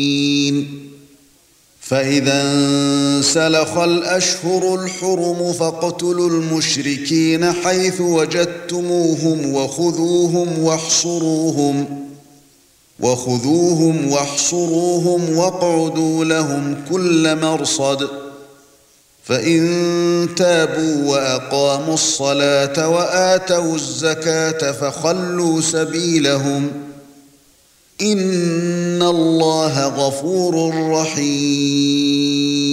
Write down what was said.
فإذا انسلخ الأشهر الحرم فاقتلوا المشركين حيث وجدتموهم وخذوهم واحصروهم واقعدوا لهم كل مرصد فإن تابوا وأقاموا الصلاة وآتوا الزكاة فخلوا سبيلهم إن الله غفور رحيم